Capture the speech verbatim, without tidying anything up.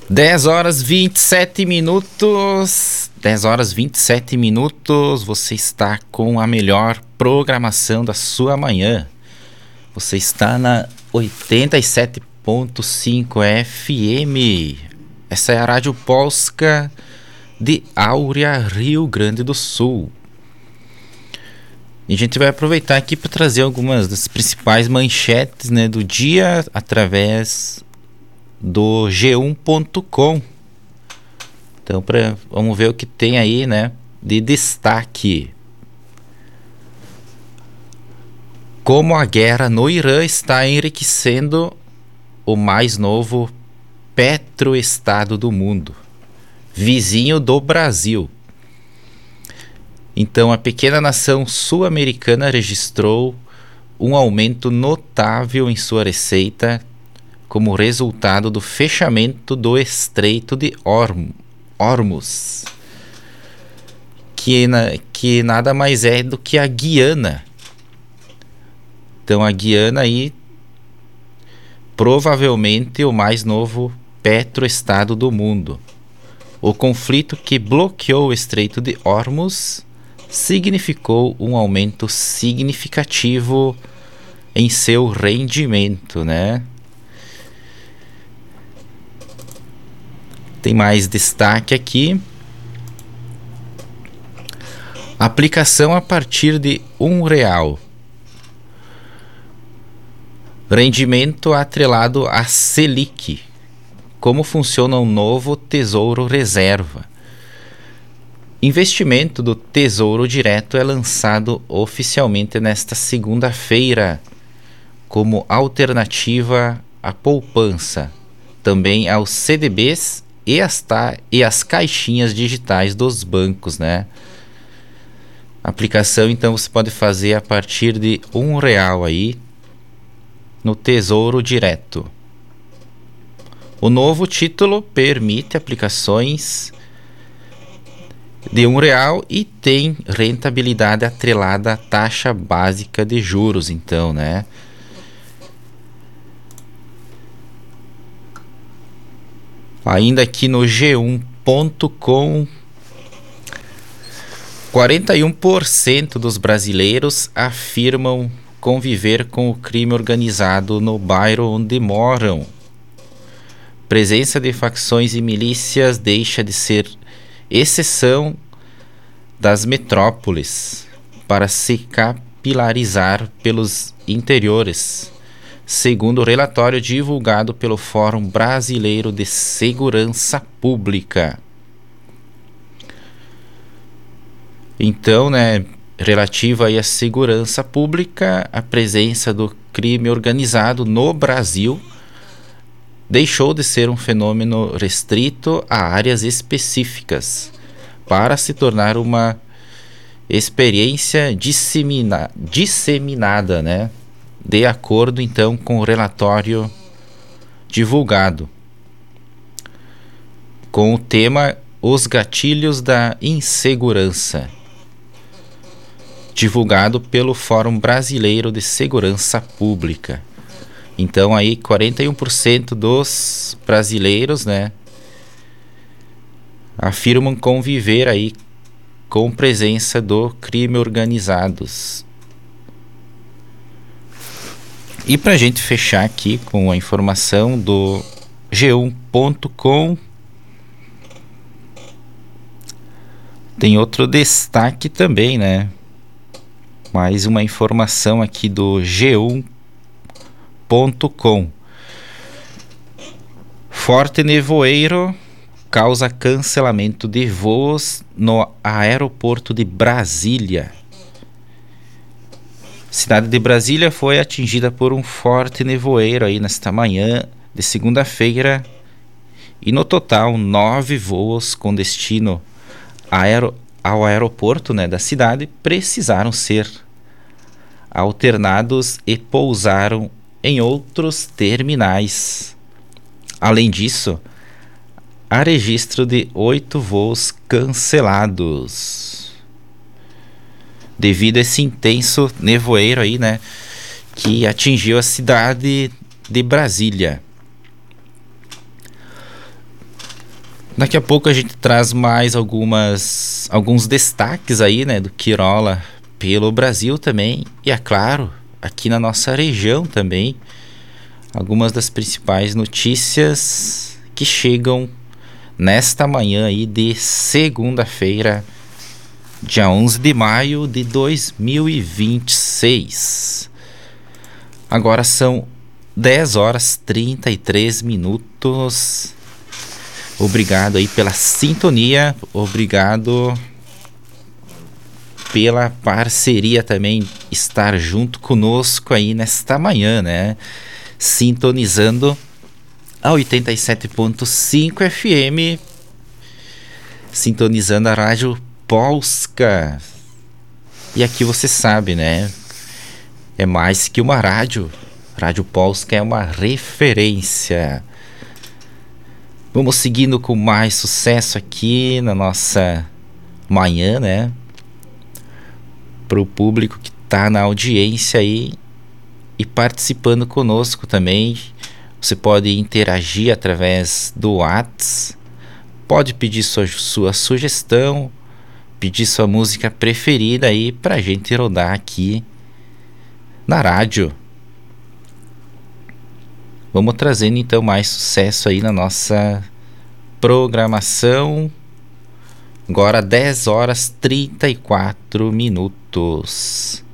dez horas vinte e sete minutos. dez horas vinte e sete minutos. Você está com a melhor programação da sua manhã. Você está na oitenta e sete ponto cinco F M. Essa é a Rádio Polska de Áurea, Rio Grande do Sul. E a gente vai aproveitar aqui para trazer algumas das principais manchetes, né, do dia através do G um ponto com. Então, pra, vamos ver o que tem aí, né, de destaque. Como a guerra no Irã está enriquecendo o mais novo petroestado do mundo, vizinho do Brasil. Então, a pequena nação sul-americana registrou um aumento notável em sua receita como resultado do fechamento do Estreito de Horm- Hormuz, que, na, que nada mais é do que a Guiana. Então, a Guiana aí, provavelmente o mais novo petroestado do mundo. O conflito que bloqueou o Estreito de Hormuz significou um aumento significativo em seu rendimento, né? Tem mais destaque aqui. Aplicação a partir de um real. Rendimento atrelado à Selic. Como funciona o novo Tesouro Reserva? Investimento do Tesouro Direto é lançado oficialmente nesta segunda-feira como alternativa à poupança, também aos C D Bs e as, ta- e as caixinhas digitais dos bancos, né? A aplicação, então, você pode fazer a partir de um real aí no Tesouro Direto. O novo título permite aplicações de um real e tem rentabilidade atrelada à taxa básica de juros, então, né? Ainda aqui no G um ponto com, quarenta e um por cento dos brasileiros afirmam conviver com o crime organizado no bairro onde moram. Presença de facções e milícias deixa de ser exceção das metrópoles para se capilarizar pelos interiores, segundo o relatório divulgado pelo Fórum Brasileiro de Segurança Pública. Então, né, relativa aí à segurança pública, a presença do crime organizado no Brasil deixou de ser um fenômeno restrito a áreas específicas para se tornar uma experiência dissemina, disseminada, né? De acordo, então, com o relatório divulgado com o tema Os Gatilhos da Insegurança, divulgado pelo Fórum Brasileiro de Segurança Pública. Então aí quarenta e um por cento dos brasileiros, né, afirmam conviver aí com presença do crime organizados. E para a gente fechar aqui com a informação do G um ponto com, tem outro destaque também, né? Mais uma informação aqui do G um ponto com. Forte nevoeiro causa cancelamento de voos no aeroporto de Brasília. Cidade de Brasília foi atingida por um forte nevoeiro aí nesta manhã de segunda-feira e no total nove voos com destino aero, ao aeroporto, né, da cidade precisaram ser alternados e pousaram em outros terminais. Além disso, há registro de oito voos cancelados devido a esse intenso nevoeiro aí, né, que atingiu a cidade de Brasília. Daqui a pouco a gente traz mais algumas alguns destaques aí, né, do que rola pelo Brasil também, e é claro, aqui na nossa região também, algumas das principais notícias que chegam nesta manhã aí de segunda-feira, dia onze de maio de dois mil e vinte e seis. Agora são dez horas e trinta e três minutos. Obrigado aí pela sintonia, obrigado pela parceria também, estar junto conosco aí nesta manhã, né? Sintonizando a oitenta e sete ponto cinco F M, sintonizando a Rádio Polska. E aqui você sabe, né? É mais que uma rádio. Rádio Polska é uma referência. Vamos seguindo com mais sucesso aqui na nossa manhã, né? Para o público que está na audiência aí e participando conosco também. Você pode interagir através do WhatsApp, pode pedir sua, sua sugestão, pedir sua música preferida aí pra gente rodar aqui na rádio. Vamos trazendo então mais sucesso aí na nossa programação. Agora dez horas e trinta e quatro minutos.